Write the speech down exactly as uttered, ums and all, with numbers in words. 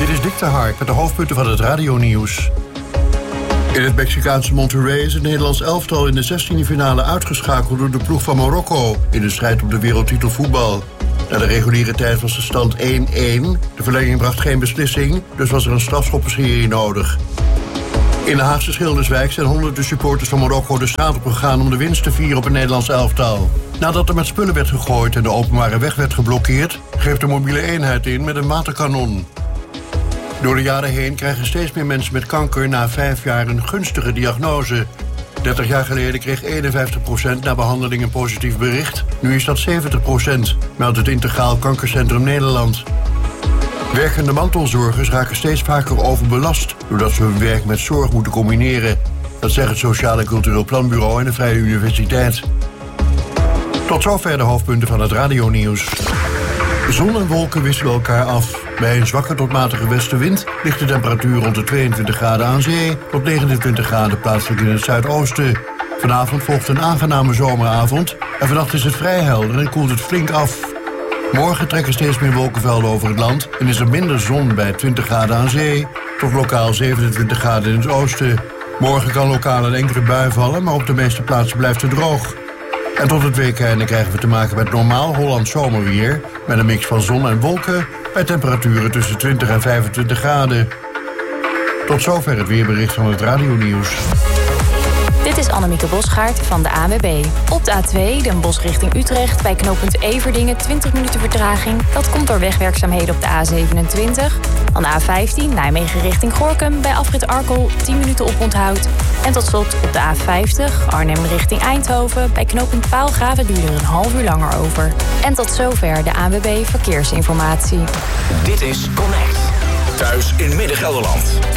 Dit is Dick de Hark met de hoofdpunten van het radionieuws. In het Mexicaanse Monterrey is het Nederlands elftal in de zestiende finale uitgeschakeld door de ploeg van Marokko in de strijd om de wereldtitel voetbal. Na de reguliere tijd was de stand één-één. De verlenging bracht geen beslissing, dus was er een strafschoppenserie nodig. In de Haagse Schilderswijk zijn honderden supporters van Marokko de straat op gegaan om de winst te vieren op het Nederlands elftal. Nadat er met spullen werd gegooid en de openbare weg werd geblokkeerd, greep de mobiele eenheid in met een waterkanon. Door de jaren heen krijgen steeds meer mensen met kanker na vijf jaar een gunstige diagnose. dertig jaar geleden kreeg eenenvijftig procent na behandeling een positief bericht. Nu is dat zeventig procent, meldt het Integraal Kankercentrum Nederland. Werkende mantelzorgers raken steeds vaker overbelast doordat ze hun werk met zorg moeten combineren. Dat zegt het Sociaal en Cultureel Planbureau en de Vrije Universiteit. Tot zover de hoofdpunten van het radionieuws. Zon en wolken wisselen elkaar af. Bij een zwakke tot matige westenwind ligt de temperatuur rond de tweeëntwintig graden aan zee tot negenentwintig graden plaatselijk in het zuidoosten. Vanavond volgt een aangename zomeravond en vannacht is het vrij helder en koelt het flink af. Morgen trekken steeds meer wolkenvelden over het land en is er minder zon bij twintig graden aan zee tot lokaal zevenentwintig graden in het oosten. Morgen kan lokaal een enkele bui vallen, maar op de meeste plaatsen blijft het droog. En tot het weekende krijgen we te maken met normaal Hollands zomerweer met een mix van zon en wolken bij temperaturen tussen twintig en vijfentwintig graden. Tot zover het weerbericht van het radionieuws. Dit is Annemieke Bosgaard van de A N W B. Op de A twee, Den Bosch richting Utrecht, bij knooppunt Everdingen twintig minuten vertraging. Dat komt door wegwerkzaamheden op de A zevenentwintig. Dan de A vijftien, Nijmegen richting Gorinchem, bij afrit Arkel tien minuten oponthoud. En tot slot op de A vijftig, Arnhem richting Eindhoven, bij knooppunt Paalgraven duurde er een half uur langer over. En tot zover de A N W B Verkeersinformatie. Dit is Connect. Thuis in Midden-Gelderland.